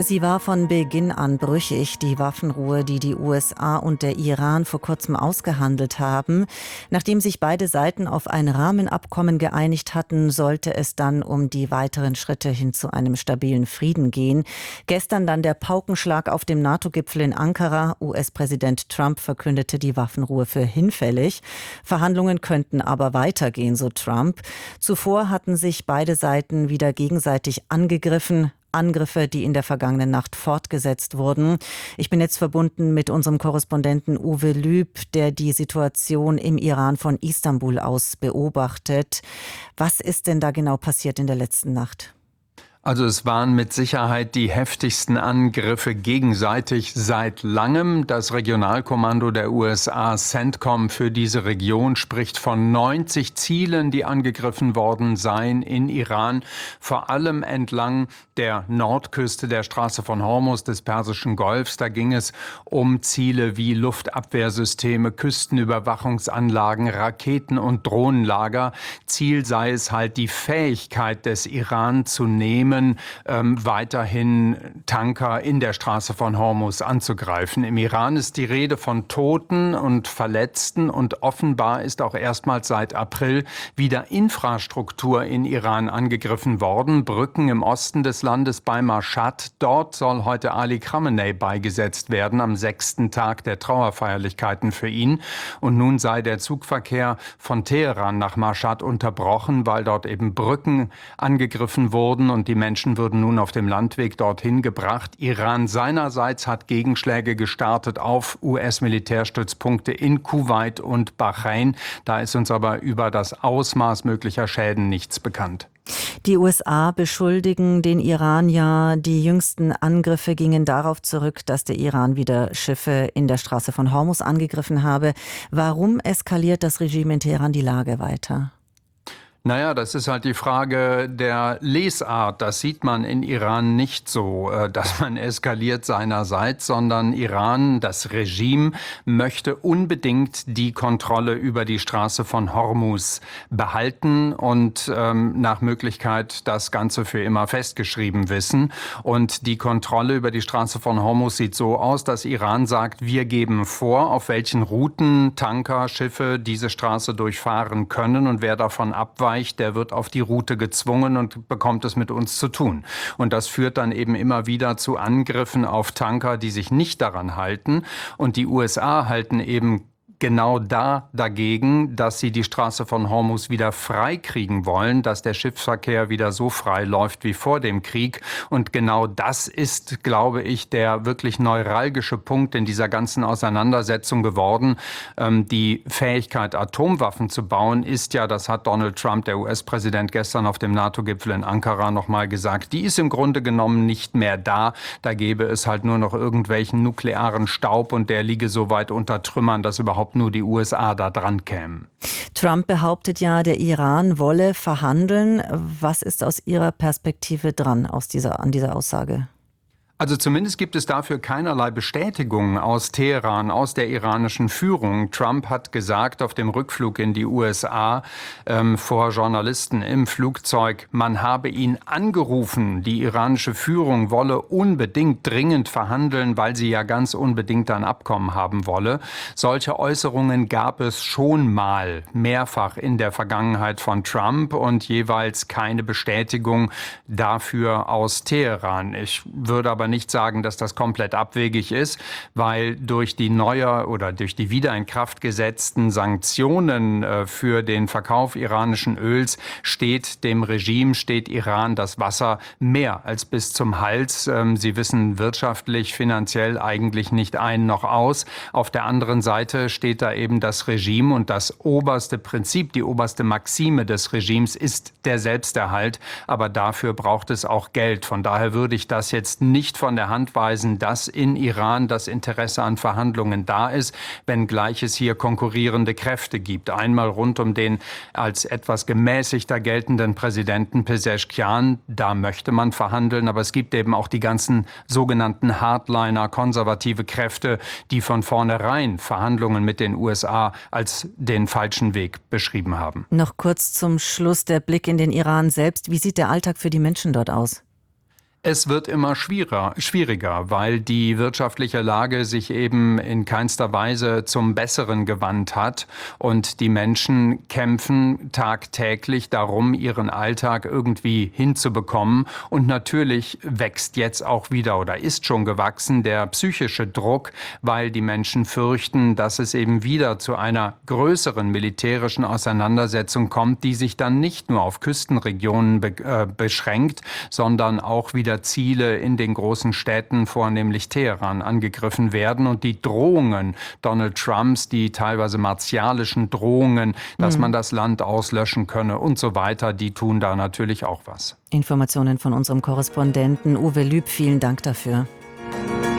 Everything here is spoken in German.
Sie war von Beginn an brüchig, die Waffenruhe, die die USA und der Iran vor kurzem ausgehandelt haben. Nachdem sich beide Seiten auf ein Rahmenabkommen geeinigt hatten, sollte es dann um die weiteren Schritte hin zu einem stabilen Frieden gehen. Gestern dann der Paukenschlag auf dem NATO-Gipfel in Ankara. US-Präsident Trump verkündete die Waffenruhe für hinfällig. Verhandlungen könnten aber weitergehen, so Trump. Zuvor hatten sich beide Seiten wieder gegenseitig angegriffen. Angriffe, die in der vergangenen Nacht fortgesetzt wurden. Ich bin jetzt verbunden mit unserem Korrespondenten Uwe Lüb, der die Situation im Iran von Istanbul aus beobachtet. Was ist denn da genau passiert in der letzten Nacht? Also es waren mit Sicherheit die heftigsten Angriffe gegenseitig seit langem. Das Regionalkommando der USA, CENTCOM, für diese Region spricht von 90 Zielen, die angegriffen worden seien in Iran, vor allem entlang der Nordküste der Straße von Hormuz des Persischen Golfs. Da ging es um Ziele wie Luftabwehrsysteme, Küstenüberwachungsanlagen, Raketen- und Drohnenlager. Ziel sei es halt, die Fähigkeit des Iran zu nehmen, weiterhin Tanker in der Straße von Hormuz anzugreifen. Im Iran ist die Rede von Toten und Verletzten und offenbar ist auch erstmals seit April wieder Infrastruktur in Iran angegriffen worden. Brücken im Osten des Landes bei Mashhad. Dort soll heute Ali Khamenei beigesetzt werden, am 6. Tag der Trauerfeierlichkeiten für ihn. Und nun sei der Zugverkehr von Teheran nach Mashhad unterbrochen, weil dort eben Brücken angegriffen wurden und die Menschen würden nun auf dem Landweg dorthin gebracht. Iran seinerseits hat Gegenschläge gestartet auf US-Militärstützpunkte in Kuwait und Bahrain. Da ist uns aber über das Ausmaß möglicher Schäden nichts bekannt. Die USA beschuldigen den Iran ja, die jüngsten Angriffe gingen darauf zurück, dass der Iran wieder Schiffe in der Straße von Hormuz angegriffen habe. Warum eskaliert das Regime in Teheran die Lage weiter? Naja, das ist halt die Frage der Lesart. Das sieht man in Iran nicht so, dass man eskaliert seinerseits, sondern Iran, das Regime, möchte unbedingt die Kontrolle über die Straße von Hormuz behalten und nach Möglichkeit das Ganze für immer festgeschrieben wissen. Und die Kontrolle über die Straße von Hormuz sieht so aus, dass Iran sagt, wir geben vor, auf welchen Routen Tanker, Schiffe diese Straße durchfahren können, und wer davon abweicht, der wird auf die Route gezwungen und bekommt es mit uns zu tun. Und das führt dann eben immer wieder zu Angriffen auf Tanker, die sich nicht daran halten. Und die USA halten eben genau dagegen, dass sie die Straße von Hormuz wieder frei kriegen wollen, dass der Schiffsverkehr wieder so frei läuft wie vor dem Krieg. Und genau das ist, glaube ich, der wirklich neuralgische Punkt in dieser ganzen Auseinandersetzung geworden. Die Fähigkeit, Atomwaffen zu bauen, ist ja, das hat Donald Trump, der US-Präsident, gestern auf dem NATO-Gipfel in Ankara nochmal gesagt, die ist im Grunde genommen nicht mehr da. Da gäbe es halt nur noch irgendwelchen nuklearen Staub und der liege so weit unter Trümmern, dass überhaupt nur die USA da dran kämen. Trump behauptet ja, der Iran wolle verhandeln. Was ist aus Ihrer Perspektive dran an dieser Aussage? Also zumindest gibt es dafür keinerlei Bestätigung aus Teheran, aus der iranischen Führung. Trump hat gesagt auf dem Rückflug in die USA vor Journalisten im Flugzeug, man habe ihn angerufen, die iranische Führung wolle unbedingt dringend verhandeln, weil sie ja ganz unbedingt ein Abkommen haben wolle. Solche Äußerungen gab es schon mal mehrfach in der Vergangenheit von Trump und jeweils keine Bestätigung dafür aus Teheran. Ich würde aber nicht sagen, dass das komplett abwegig ist, weil durch die wieder in Kraft gesetzten Sanktionen für den Verkauf iranischen Öls steht Iran das Wasser mehr als bis zum Hals. Sie wissen wirtschaftlich, finanziell eigentlich nicht ein noch aus. Auf der anderen Seite steht da eben das Regime und das oberste Prinzip, die oberste Maxime des Regimes ist der Selbsterhalt. Aber dafür braucht es auch Geld. Von daher würde ich das jetzt nicht von der Hand weisen, dass in Iran das Interesse an Verhandlungen da ist, wenngleich es hier konkurrierende Kräfte gibt. Einmal rund um den als etwas gemäßigter geltenden Präsidenten Pezeshkian, da möchte man verhandeln, aber es gibt eben auch die ganzen sogenannten Hardliner, konservative Kräfte, die von vornherein Verhandlungen mit den USA als den falschen Weg beschrieben haben. Noch kurz zum Schluss der Blick in den Iran selbst. Wie sieht der Alltag für die Menschen dort aus? Es wird immer schwieriger, weil die wirtschaftliche Lage sich eben in keinster Weise zum Besseren gewandt hat und die Menschen kämpfen tagtäglich darum, ihren Alltag irgendwie hinzubekommen. Und natürlich wächst jetzt auch wieder oder ist schon gewachsen der psychische Druck, weil die Menschen fürchten, dass es eben wieder zu einer größeren militärischen Auseinandersetzung kommt, die sich dann nicht nur auf Küstenregionen beschränkt, sondern auch wieder Ziele in den großen Städten, vornehmlich Teheran, angegriffen werden. Und die Drohungen Donald Trumps, die teilweise martialischen Drohungen, dass man das Land auslöschen könne und so weiter, die tun da natürlich auch was. Informationen von unserem Korrespondenten Uwe Lüb, vielen Dank dafür.